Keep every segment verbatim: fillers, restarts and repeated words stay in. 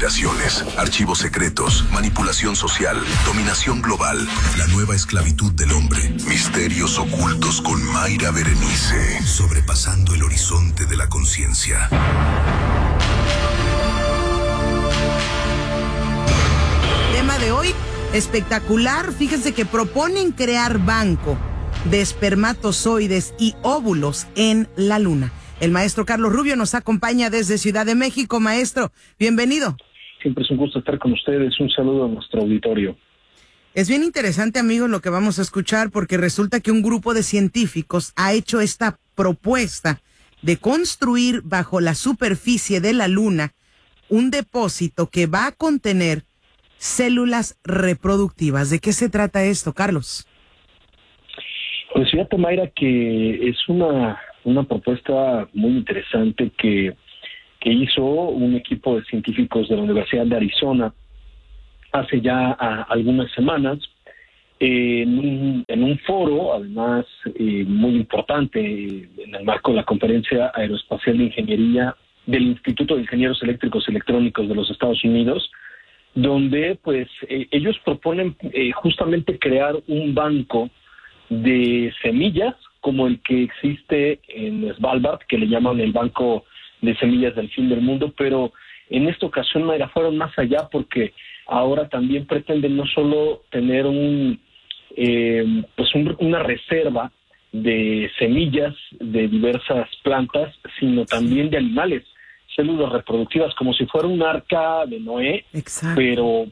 conspiraciones, archivos secretos, manipulación social, dominación global, la nueva esclavitud del hombre, misterios ocultos con Mayra Berenice, sobrepasando el horizonte de la conciencia. Tema de hoy, espectacular. Fíjense que proponen crear banco de espermatozoides y óvulos en la Luna. El maestro Carlos Rubio nos acompaña desde Ciudad de México. Maestro, bienvenido. Siempre es un gusto estar con ustedes. Un saludo a nuestro auditorio. Es bien interesante, amigos, lo que vamos a escuchar, porque resulta que un grupo de científicos ha hecho esta propuesta de construir bajo la superficie de la Luna un depósito que va a contener células reproductivas. ¿De qué se trata esto, Carlos? Pues fíjate, Mayra, que es una, una propuesta muy interesante que, que hizo un equipo de científicos de la Universidad de Arizona hace ya a, algunas semanas, eh, en, un, en un foro, además eh, muy importante, eh, en el marco de la Conferencia Aeroespacial de Ingeniería del Instituto de Ingenieros Eléctricos y Electrónicos de los Estados Unidos, donde pues eh, ellos proponen eh, justamente crear un banco de semillas como el que existe en Svalbard, que le llaman el Banco de Semillas del Fin del Mundo, pero en esta ocasión, Mayra, fueron más allá, porque ahora también pretenden no solo tener un eh, pues un, una reserva de semillas de diversas plantas, sino también de animales, células reproductivas, como si fuera un arca de Noé. Exacto. pero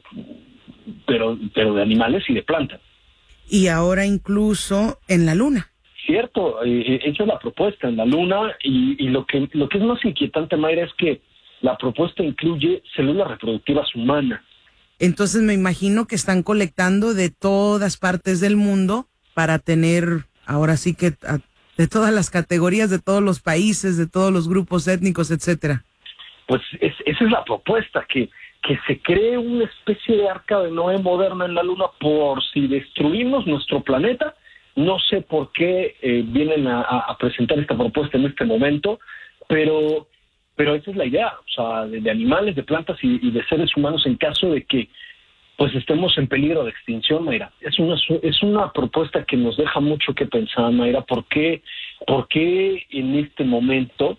pero pero de animales y de plantas. Y ahora incluso en la Luna. Cierto, eh, hecho la propuesta en la Luna, y, y lo que lo que es más inquietante, Mayra, es que la propuesta incluye células reproductivas humanas. Entonces me imagino que están colectando de todas partes del mundo para tener, ahora sí que a, de todas las categorías, de todos los países, de todos los grupos étnicos, etcétera. Pues es, esa es la propuesta, que, que se cree una especie de arca de Noé moderna en la Luna por si destruimos nuestro planeta. No sé por qué eh, vienen a, a presentar esta propuesta en este momento, pero, pero esa es la idea, o sea, de, de animales, de plantas y, y de seres humanos en caso de que pues estemos en peligro de extinción, Mayra. Es una, es una propuesta que nos deja mucho que pensar, Mayra. ¿Por qué, por qué en este momento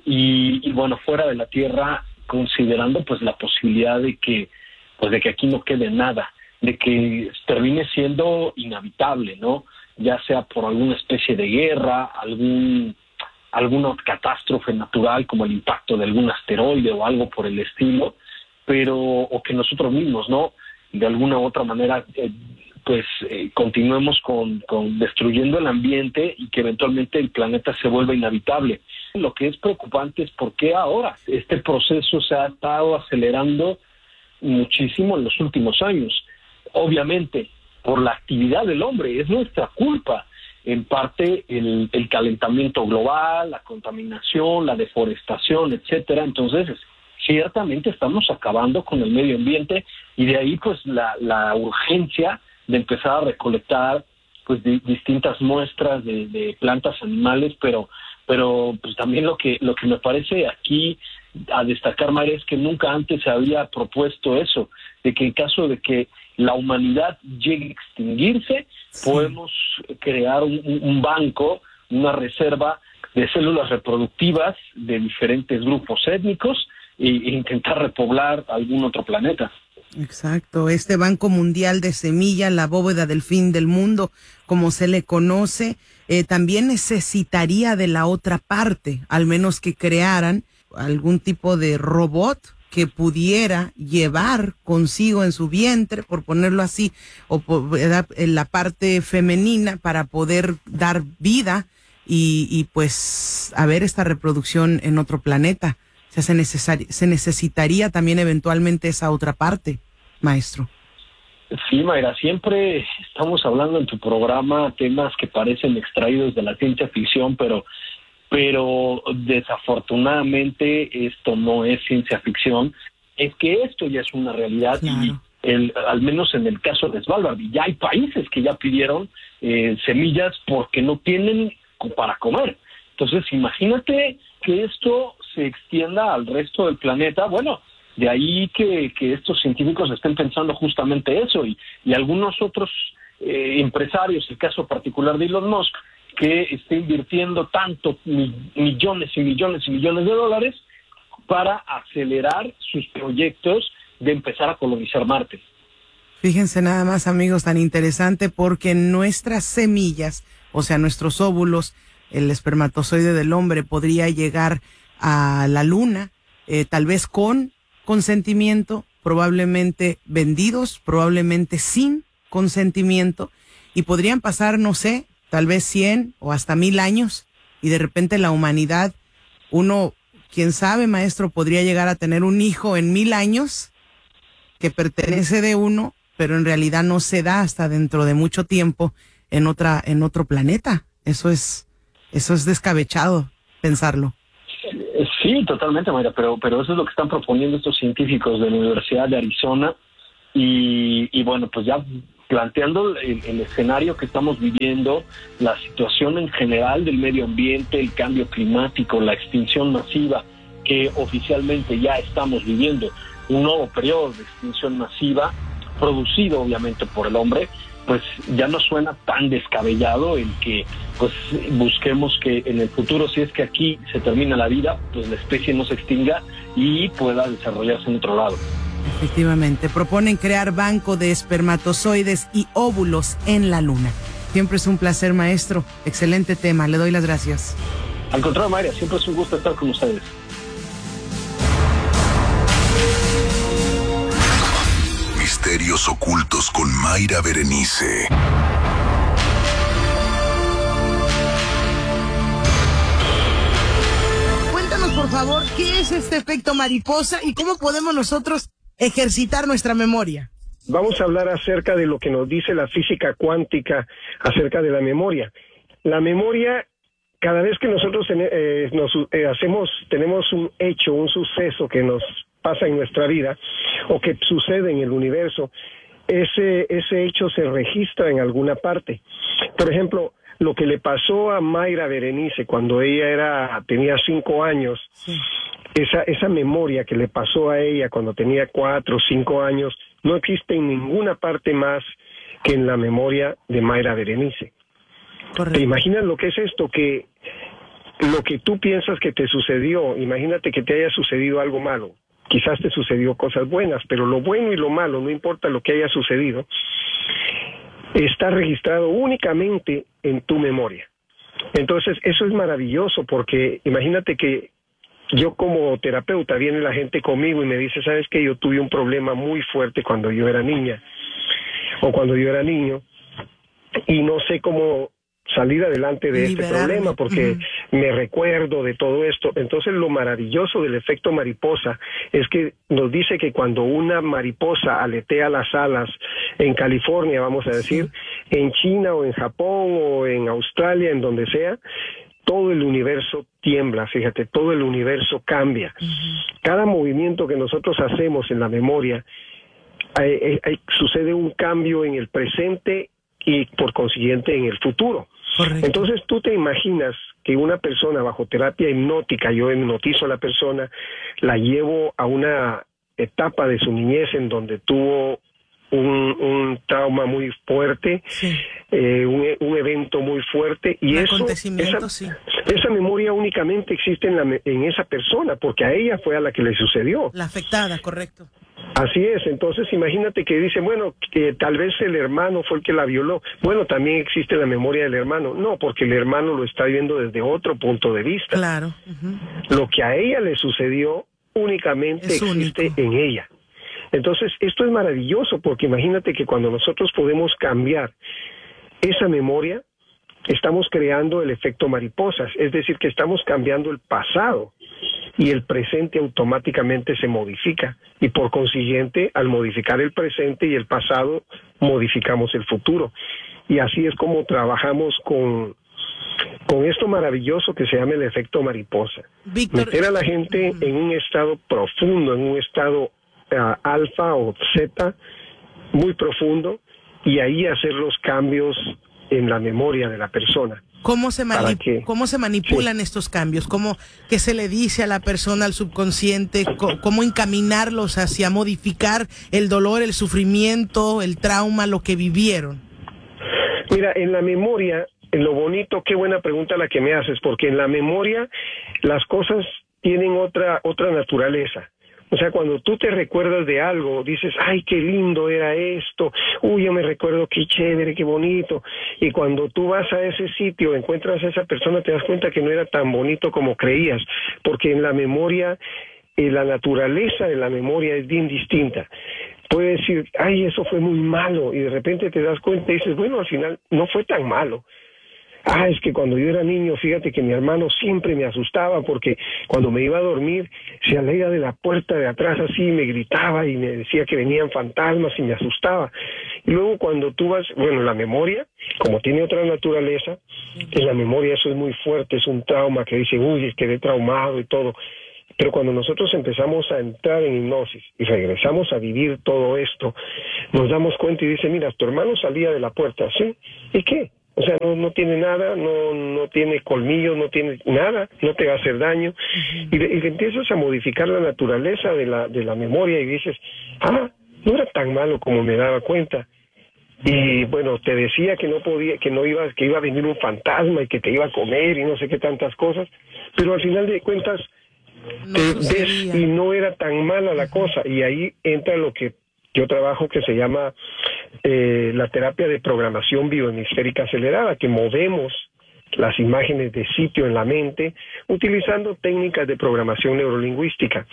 y, y bueno, fuera de la Tierra, considerando pues la posibilidad de que pues de que aquí no quede nada, de que termine siendo inhabitable, ¿no? Ya sea por alguna especie de guerra, algún alguna catástrofe natural como el impacto de algún asteroide o algo por el estilo, pero o que nosotros mismos, ¿no? De alguna u otra manera eh, pues eh, continuemos con, con destruyendo el ambiente y que eventualmente el planeta se vuelva inhabitable. Lo que es preocupante es por qué ahora este proceso se ha estado acelerando muchísimo en los últimos años. Obviamente, por la actividad del hombre, es nuestra culpa, en parte el, el calentamiento global, la contaminación, la deforestación, etcétera. Entonces, ciertamente estamos acabando con el medio ambiente, y de ahí pues la, la urgencia de empezar a recolectar pues di, distintas muestras de, de plantas, animales, pero pero pues también lo que lo que me parece aquí a destacar, María, es que nunca antes se había propuesto eso, de que en caso de que la humanidad llegue a extinguirse, sí, podemos crear un, un banco, una reserva de células reproductivas de diferentes grupos étnicos e, e intentar repoblar algún otro planeta. Exacto, este Banco Mundial de Semilla, la bóveda del fin del mundo, como se le conoce, eh, también necesitaría de la otra parte, al menos que crearan algún tipo de robot que pudiera llevar consigo en su vientre, por ponerlo así, o por, en la parte femenina, para poder dar vida y, y pues haber esta reproducción en otro planeta. O sea, se, necesari- se necesitaría también eventualmente esa otra parte, maestro. Sí, Mayra, siempre estamos hablando en tu programa temas que parecen extraídos de la ciencia ficción, pero pero desafortunadamente esto no es ciencia ficción, es que esto ya es una realidad. Claro. Y el, al menos en el caso de Svalbard, y ya hay países que ya pidieron eh, semillas porque no tienen para comer. Entonces, imagínate que esto se extienda al resto del planeta. Bueno, De ahí que, que estos científicos estén pensando justamente eso, y, y algunos otros eh, empresarios, el caso particular de Elon Musk, que está invirtiendo tanto mi, millones y millones y millones de dólares para acelerar sus proyectos de empezar a colonizar Marte. Fíjense nada más, amigos, tan interesante, porque nuestras semillas, o sea, nuestros óvulos, el espermatozoide del hombre podría llegar a la luna, eh, tal vez con consentimiento, probablemente vendidos, probablemente sin consentimiento, y podrían pasar, no sé, tal vez cien o hasta mil años, y de repente la humanidad, uno, quién sabe, maestro, podría llegar a tener un hijo en mil años que pertenece de uno, pero en realidad no se da hasta dentro de mucho tiempo en otra, en otro planeta. Eso es, eso es descabellado pensarlo. Sí, totalmente, Mayra, pero, pero eso es lo que están proponiendo estos científicos de la Universidad de Arizona, y, y bueno, pues ya planteando el, el escenario que estamos viviendo, la situación en general del medio ambiente, el cambio climático, la extinción masiva que oficialmente ya estamos viviendo, un nuevo periodo de extinción masiva producido obviamente por el hombre, pues ya no suena tan descabellado el que pues busquemos que en el futuro, si es que aquí se termina la vida, pues la especie no se extinga y pueda desarrollarse en otro lado. Efectivamente, proponen crear banco de espermatozoides y óvulos en la luna. Siempre es un placer, maestro. Excelente tema, le doy las gracias. Al contrario, Mayra, siempre es un gusto estar con ustedes. Misterios ocultos con Mayra Berenice. Cuéntanos, por favor, ¿qué es este efecto mariposa y cómo podemos nosotros ejercitar nuestra memoria? Vamos a hablar acerca de lo que nos dice la física cuántica acerca de la memoria. La memoria, cada vez que nosotros eh, nos eh, hacemos, tenemos un hecho, un suceso que nos pasa en nuestra vida o que sucede en el universo, ese ese hecho se registra en alguna parte. Por ejemplo, lo que le pasó a Mayra Berenice cuando ella era tenía cinco años, sí. esa esa memoria que le pasó a ella cuando tenía cuatro o cinco años no existe en ninguna parte más que en la memoria de Mayra Berenice. Correcto. ¿Te imaginas lo que es esto? Que lo que tú piensas que te sucedió, imagínate que te haya sucedido algo malo. Quizás te sucedió cosas buenas, pero lo bueno y lo malo, no importa lo que haya sucedido, está registrado únicamente en tu memoria. Entonces, eso es maravilloso, porque imagínate que yo como terapeuta, viene la gente conmigo y me dice, ¿sabes qué? Yo tuve un problema muy fuerte cuando yo era niña, o cuando yo era niño, y no sé cómo salir adelante de Liberarme. este problema, porque uh-huh. me recuerdo de todo esto. Entonces, lo maravilloso del efecto mariposa es que nos dice que cuando una mariposa aletea las alas en California, vamos a decir, sí. en China o en Japón o en Australia, en donde sea, todo el universo tiembla, fíjate, todo el universo cambia. Uh-huh. Cada movimiento que nosotros hacemos en la memoria, hay, hay, sucede un cambio en el presente y por consiguiente en el futuro. Correcto. Entonces tú te imaginas que una persona bajo terapia hipnótica, yo hipnotizo a la persona, la llevo a una etapa de su niñez en donde tuvo un, un trauma muy fuerte, sí. eh, un, un evento muy fuerte, y un eso, esa, sí. esa memoria únicamente existe en, la, en esa persona, porque a ella fue a la que le sucedió. La afectada, correcto. Así es, entonces imagínate que dice, bueno, que tal vez el hermano fue el que la violó. Bueno, también existe la memoria del hermano. No, porque el hermano lo está viendo desde otro punto de vista. Claro. Uh-huh. Lo que a ella le sucedió únicamente es existe único. en ella. Entonces, esto es maravilloso, porque imagínate que cuando nosotros podemos cambiar esa memoria, estamos creando el efecto mariposas, es decir, que estamos cambiando el pasado. Y el presente automáticamente se modifica, y por consiguiente, al modificar el presente y el pasado, modificamos el futuro. Y así es como trabajamos con, con esto maravilloso que se llama el efecto mariposa. Víctor, meter a la gente uh-huh. en un estado profundo, en un estado uh, alfa o zeta, muy profundo, y ahí hacer los cambios en la memoria de la persona. ¿Cómo se, manip ¿Cómo se manipulan sí. estos cambios? ¿Cómo que se le dice a la persona, al subconsciente, cómo encaminarlos hacia modificar el dolor, el sufrimiento, el trauma, lo que vivieron? Mira, en la memoria, en lo bonito, qué buena pregunta la que me haces, porque en la memoria las cosas tienen otra otra naturaleza. O sea, cuando tú te recuerdas de algo, dices, ay, qué lindo era esto, uy, yo me recuerdo qué chévere, qué bonito. Y cuando tú vas a ese sitio, encuentras a esa persona, te das cuenta que no era tan bonito como creías, porque en la memoria, eh, la naturaleza de la memoria es bien distinta. Puedes decir, ay, eso fue muy malo, y de repente te das cuenta y dices, bueno, al final no fue tan malo. Ah, es que cuando yo era niño, fíjate que mi hermano siempre me asustaba porque cuando me iba a dormir, se aleía de la puerta de atrás así, me gritaba y me decía que venían fantasmas y me asustaba. Y luego cuando tú vas, bueno, la memoria, como tiene otra naturaleza, en la memoria eso es muy fuerte, es un trauma que dice, uy, quedé traumado y todo. Pero cuando nosotros empezamos a entrar en hipnosis y regresamos a vivir todo esto, nos damos cuenta y dice, mira, tu hermano salía de la puerta, ¿sí? ¿Y qué? O sea, no, no tiene nada, no, no tiene colmillos, no tiene nada, no te va a hacer daño. Uh-huh. Y, y empiezas a modificar la naturaleza de la, de la memoria y dices, ah, no era tan malo como me daba cuenta. Y bueno, te decía que no podía, que no iba, que iba a venir un fantasma y que te iba a comer y no sé qué tantas cosas, pero al final de cuentas no te ves y no era tan mala la cosa. Y ahí entra lo que yo trabajo que se llama eh, la terapia de programación biohemisférica acelerada, que movemos las imágenes de sitio en la mente utilizando técnicas de programación neurolingüística.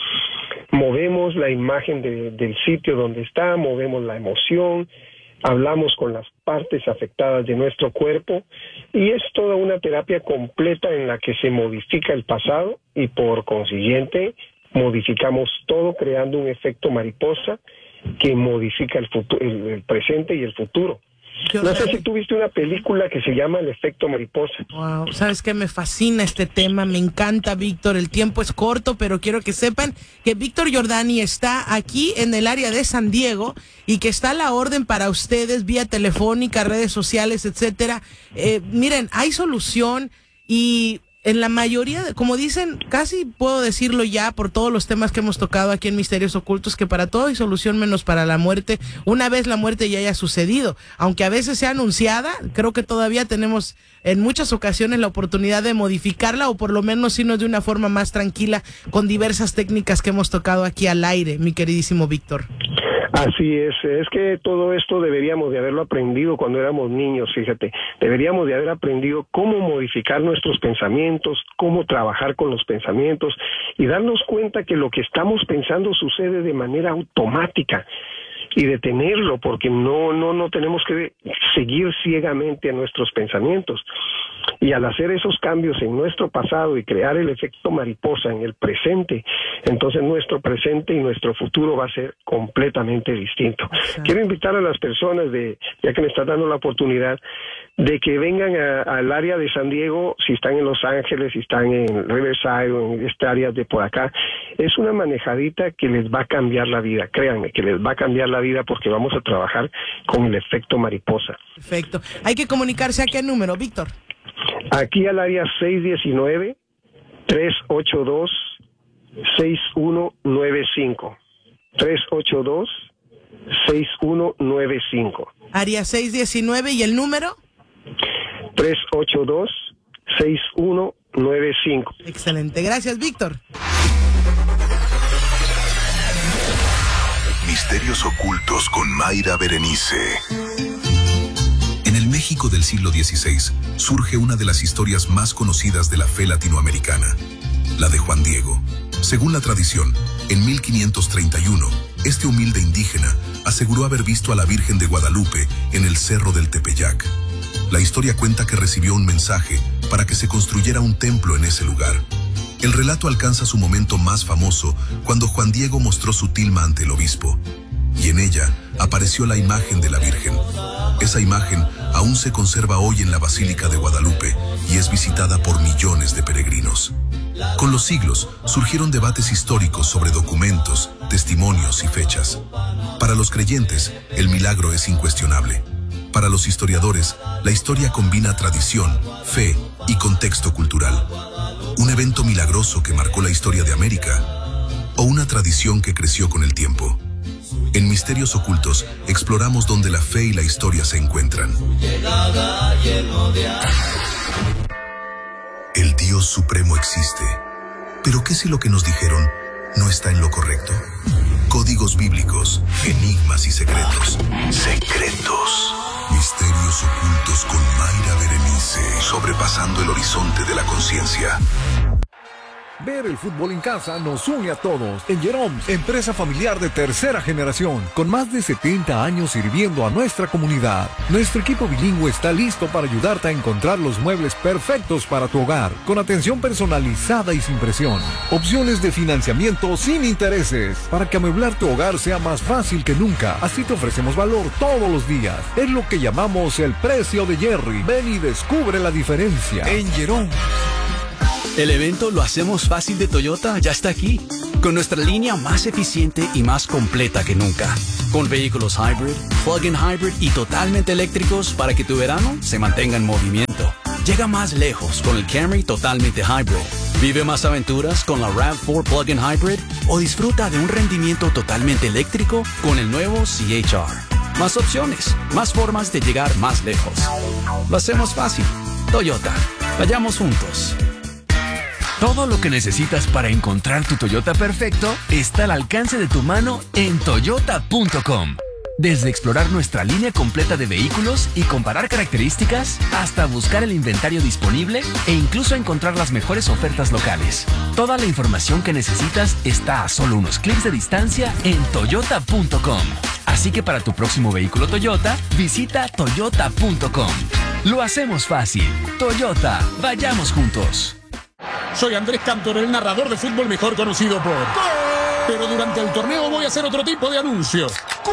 Movemos la imagen de, del sitio donde está, movemos la emoción, hablamos con las partes afectadas de nuestro cuerpo y es toda una terapia completa en la que se modifica el pasado y por consiguiente modificamos todo creando un efecto mariposa que modifica el, futuro, el, el presente y el futuro. Yo no sé si tú viste una película que se llama El efecto mariposa. Wow, sabes que me fascina este tema, me encanta, Víctor. El tiempo es corto, pero quiero que sepan que Víctor Jordani está aquí en el área de San Diego y que está a la orden para ustedes vía telefónica, redes sociales, etcétera. Eh, miren, hay solución y en la mayoría, de, como dicen, casi puedo decirlo ya por todos los temas que hemos tocado aquí en Misterios Ocultos, que para todo hay solución menos para la muerte, una vez la muerte ya haya sucedido. Aunque a veces sea anunciada, creo que todavía tenemos en muchas ocasiones la oportunidad de modificarla o por lo menos irnos de una forma más tranquila con diversas técnicas que hemos tocado aquí al aire, mi queridísimo Víctor. Así es, es que todo esto deberíamos de haberlo aprendido cuando éramos niños, fíjate, deberíamos de haber aprendido cómo modificar nuestros pensamientos, cómo trabajar con los pensamientos y darnos cuenta que lo que estamos pensando sucede de manera automática y detenerlo porque no, no, no tenemos que seguir ciegamente a nuestros pensamientos. Y al hacer esos cambios en nuestro pasado y crear el efecto mariposa en el presente, entonces nuestro presente y nuestro futuro va a ser completamente distinto. Sí. Quiero invitar a las personas, de, ya que me estás dando la oportunidad, de que vengan a, al área de San Diego, si están en Los Ángeles, si están en Riverside o en esta área de por acá. Es una manejadita que les va a cambiar la vida, créanme, que les va a cambiar la vida porque vamos a trabajar con el efecto mariposa. Perfecto. Hay que comunicarse a qué número, Víctor. Aquí al área seis uno nueve, tres ocho dos, seis uno nueve cinco. tres ocho dos, seis uno nueve cinco. Área seis diecinueve y el número tres ocho dos, seis uno nueve cinco. Excelente, gracias, Víctor. Misterios Ocultos con Mayra Berenice. En el México del siglo dieciséis surge una de las historias más conocidas de la fe latinoamericana, la de Juan Diego. Según la tradición, en mil quinientos treinta y uno, este humilde indígena aseguró haber visto a la Virgen de Guadalupe en el Cerro del Tepeyac. La historia cuenta que recibió un mensaje para que se construyera un templo en ese lugar. El relato alcanza su momento más famoso cuando Juan Diego mostró su tilma ante el obispo, y en ella apareció la imagen de la Virgen. Esa imagen aún se conserva hoy en la Basílica de Guadalupe y es visitada por millones de peregrinos. Con los siglos surgieron debates históricos sobre documentos, testimonios y fechas. Para los creyentes, el milagro es incuestionable. Para los historiadores, la historia combina tradición, fe y contexto cultural. Un evento milagroso que marcó la historia de América o una tradición que creció con el tiempo. En Misterios Ocultos, exploramos dónde la fe y la historia se encuentran. El Dios Supremo existe. ¿Pero qué si lo que nos dijeron no está en lo correcto? Códigos bíblicos, enigmas y secretos. Secretos. Misterios Ocultos con Mayra Berenice. Sobrepasando el horizonte de la conciencia. Ver el fútbol en casa nos une a todos. En Jeroms, empresa familiar de tercera generación, con más de setenta años sirviendo a nuestra comunidad. Nuestro equipo bilingüe está listo para ayudarte a encontrar los muebles perfectos para tu hogar, con atención personalizada y sin presión. Opciones de financiamiento sin intereses, para que amueblar tu hogar sea más fácil que nunca. Así te ofrecemos valor todos los días. Es lo que llamamos el precio de Jerry. Ven y descubre la diferencia. En Jeroms. El evento Lo Hacemos Fácil de Toyota ya está aquí, con nuestra línea más eficiente y más completa que nunca, con vehículos hybrid, plug-in hybrid y totalmente eléctricos para que tu verano se mantenga en movimiento. Llega más lejos con el Camry totalmente hybrid. Vive más aventuras con la RAV cuatro plug-in hybrid o disfruta de un rendimiento totalmente eléctrico con el nuevo C H R. Más opciones, más formas de llegar más lejos. Lo hacemos fácil. Toyota. Vayamos juntos. Todo lo que necesitas para encontrar tu Toyota perfecto está al alcance de tu mano en toyota punto com. Desde explorar nuestra línea completa de vehículos y comparar características, hasta buscar el inventario disponible e incluso encontrar las mejores ofertas locales. Toda la información que necesitas está a solo unos clics de distancia en toyota punto com. Así que para tu próximo vehículo Toyota, visita toyota punto com. Lo hacemos fácil. Toyota, vayamos juntos. Soy Andrés Cantor, el narrador de fútbol mejor conocido por... Pero durante el torneo voy a hacer otro tipo de anuncio.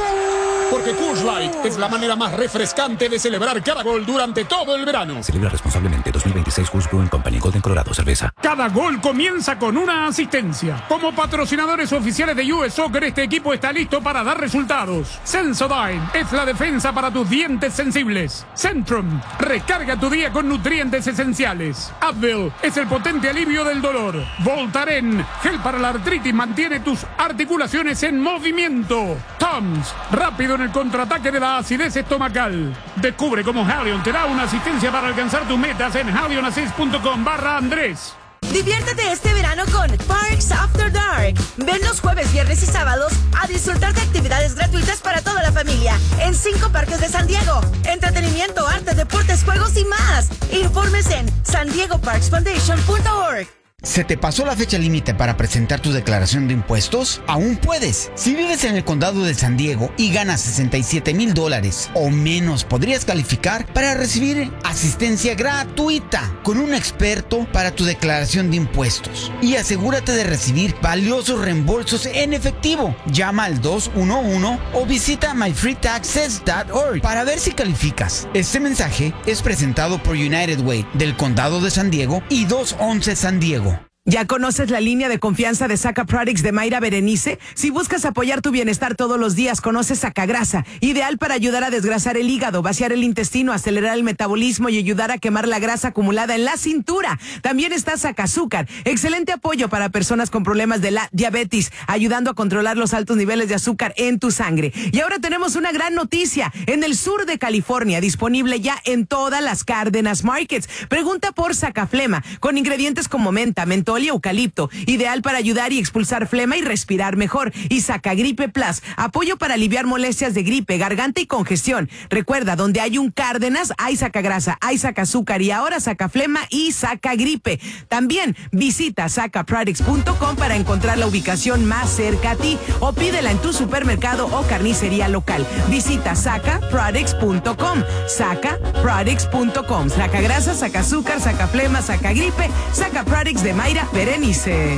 Porque Coors Light es la manera más refrescante de celebrar cada gol durante todo el verano. Celebra responsablemente. Dos mil veintiséis Coors Brewing Company. Golden, Colorado. Cerveza. Cada gol comienza con una asistencia. Como patrocinadores oficiales de U S Soccer, este equipo está listo para dar resultados. Sensodyne es la defensa para tus dientes sensibles. Centrum, recarga tu día con nutrientes esenciales. Advil es el potente alivio del dolor. Voltaren, gel para la artritis, mantiene tus articulaciones en movimiento. Tums, rápido en el contraataque de la acidez estomacal. Descubre cómo Halion te da una asistencia para alcanzar tus metas en halionassist punto com barra Andrés. Diviértete este verano con Parks After Dark. Ven los jueves, viernes y sábados a disfrutar de actividades gratuitas para toda la familia en cinco parques de San Diego. Entretenimiento, arte, deportes, juegos y más. Informes en san diego parks foundation punto org. ¿Se te pasó la fecha límite para presentar tu declaración de impuestos? Aún puedes. Si vives en el condado de San Diego y ganas sesenta y siete mil dólares o menos, podrías calificar para recibir asistencia gratuita con un experto para tu declaración de impuestos. Y asegúrate de recibir valiosos reembolsos en efectivo. Llama al dos uno uno o visita my free taxes punto org para ver si calificas. Este mensaje es presentado por United Way del condado de San Diego y dos once San Diego. ¿Ya conoces la línea de confianza de Saca Products de Mayra Berenice? Si buscas apoyar tu bienestar todos los días, conoce Sacagrasa, ideal para ayudar a desgrasar el hígado, vaciar el intestino, acelerar el metabolismo y ayudar a quemar la grasa acumulada en la cintura. También está Sacazúcar, excelente apoyo para personas con problemas de la diabetes, ayudando a controlar los altos niveles de azúcar en tu sangre. Y ahora tenemos una gran noticia, en el sur de California, disponible ya en todas las Cárdenas Markets. Pregunta por Sacaflema, con ingredientes como menta, mentol y eucalipto, ideal para ayudar y expulsar flema y respirar mejor. Y Sacagripe Plus, apoyo para aliviar molestias de gripe, garganta y congestión. Recuerda, donde hay un Cárdenas, hay Sacagrasa, hay Sacazúcar y ahora Sacaflema y Sacagripe. También visita saca products punto com para encontrar la ubicación más cerca a ti o pídela en tu supermercado o carnicería local. Visita saca products punto com, saca products punto com. Sacagrasa, Sacazúcar, Sacaflema, Sacagripe, Saca Products de Mayra Berenice.